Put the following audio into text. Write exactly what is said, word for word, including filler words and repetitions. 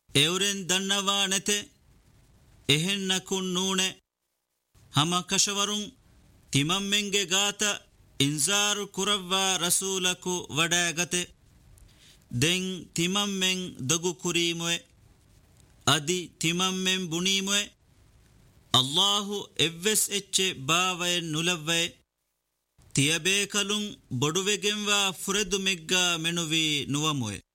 ಎವರೆನ್ ದನ್ನವಾ ನೆತೆ ಎಹೆನ್ನಕುನ್ ನೂಣೆ ಹಮ ಕಶವರುಂ ತಿಮಮ್ಮೆಂಗೆ ಗಾತ ಇನ್ಸಾರು ಕುರವ್ವಾ ರಸೂಲಕು ವಡಾಗತೆ ದೆಂ ತಿಮಮ್ಮೆಂ ದಗು ಕುರೀಮೊಯೆ ಅದಿ ತಿಮಮ್ಮೆಂ ಬುಣೀಮೊಯೆ ಅಲ್ಲಾಹು ಎವ್ವೆಸ್ ಎಚ್ಚೆ ಬಾವಯನ್ ನುಲವ್ವಯೆ ತಿಯಬೇಕಲುಂ ಬೊಡುವೆಗೆಂವಾ ಫುರೆದು ಮೆಗ್ಗಾ ಮೆನುವಿ ನುವಮೊಯೆ.